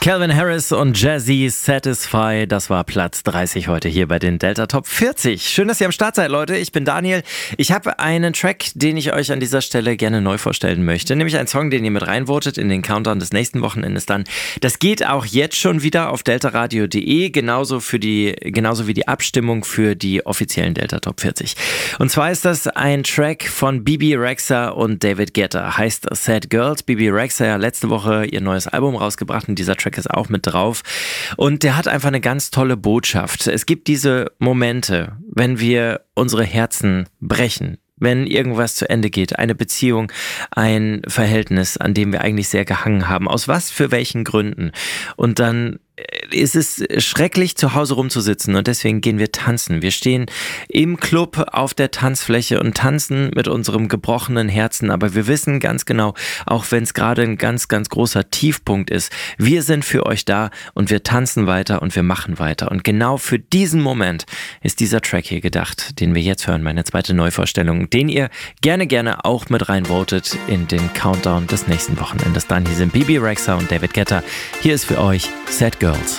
Calvin Harris und Jazzy Satisfy, das war Platz 30 heute hier bei den Delta Top 40. Schön, dass ihr am Start seid, Leute. Ich bin Daniel. Ich habe einen Track, den ich euch an dieser Stelle gerne neu vorstellen möchte. Nämlich einen Song, den ihr mit reinvotet in den Countdown des nächsten Wochenendes dann. Das geht auch jetzt schon wieder auf deltaradio.de, genauso wie die Abstimmung für die offiziellen Delta Top 40. Und zwar ist das ein Track von Bebe Rexha und David Guetta. Heißt Sad Girls. Bebe Rexha ja letzte Woche ihr neues Album rausgebracht und dieser Track ist auch mit drauf. Und der hat einfach eine ganz tolle Botschaft. Es gibt diese Momente, wenn wir unsere Herzen brechen, wenn irgendwas zu Ende geht, eine Beziehung, ein Verhältnis, an dem wir eigentlich sehr gehangen haben, aus für welchen Gründen. Und dann ist es schrecklich, zu Hause rumzusitzen und deswegen gehen wir tanzen. Wir stehen im Club auf der Tanzfläche und tanzen mit unserem gebrochenen Herzen, aber wir wissen ganz genau, auch wenn es gerade ein ganz, ganz großer Tiefpunkt ist, wir sind für euch da und wir tanzen weiter und wir machen weiter. Und genau für diesen Moment ist dieser Track hier gedacht, den wir jetzt hören, meine zweite Neuvorstellung, den ihr gerne auch mit reinvotet in den Countdown des nächsten Wochenendes. Dann hier sind Bebe Rexha und David Guetta. Hier ist für euch Sad Girls.